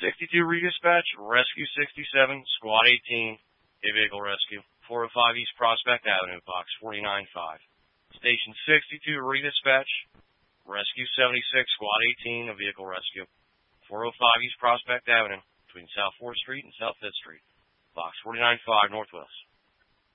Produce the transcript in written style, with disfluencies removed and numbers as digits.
62 redispatch, Rescue 67, Squad 18, a vehicle rescue. 405 East Prospect Avenue, box 495. Station 62 redispatch, Rescue 76, Squad 18, a vehicle rescue. 405 East Prospect Avenue, between South 4th Street and South 5th Street, box 495 Northwest.